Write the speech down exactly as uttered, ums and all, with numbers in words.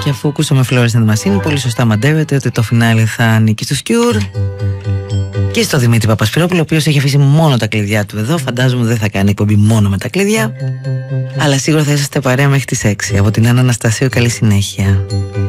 Και αφού ακούσαμε Florence and the Machine, πολύ σωστά μαντεύετε ότι το φινάλι θα ανήκει στο Cure και στο Δημήτρη Παπασπυρόπουλο, ο οποίος έχει αφήσει μόνο τα κλειδιά του εδώ. Φαντάζομαι δεν θα κάνει εκπομπή μόνο με τα κλειδιά, αλλά σίγουρα θα είσαστε παρέα μέχρι τις έξι. Από την Άννα Αναστασίου, καλή συνέχεια.